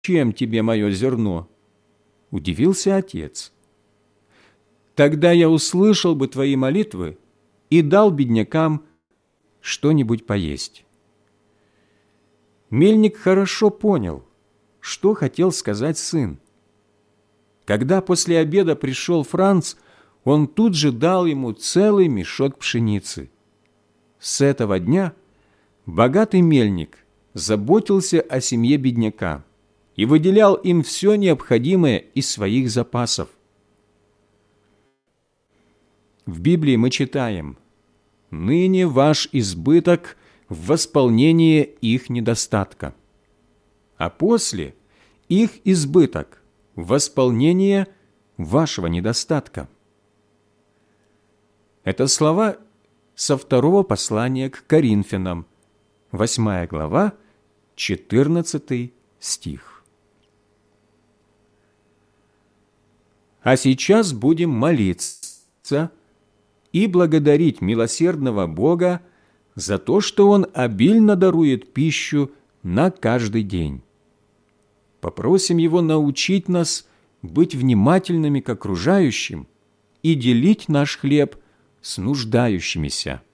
зачем тебе мое зерно?» – удивился отец. «Тогда я услышал бы твои молитвы и дал беднякам что-нибудь поесть». Мельник хорошо понял, что хотел сказать сын. Когда после обеда пришел Франц, он тут же дал ему целый мешок пшеницы. С этого дня богатый мельник заботился о семье бедняка и выделял им все необходимое из своих запасов. В Библии мы читаем: «Ныне ваш избыток в восполнение их недостатка, а после их избыток в восполнение вашего недостатка». Это слова со второго послания к Коринфянам, 8 глава, 14 стих. А сейчас будем молиться и благодарить милосердного Бога за то, что Он обильно дарует пищу на каждый день. Попросим Его научить нас быть внимательными к окружающим и делить наш хлеб с нуждающимися.